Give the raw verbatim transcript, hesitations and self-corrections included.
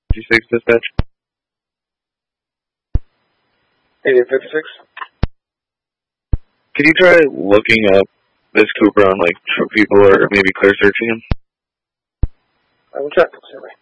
fifty-six dispatch. eighty-eight fifty-six. Can you try looking up this Cooper on, like, people or maybe clear searching him? I will check. Sorry.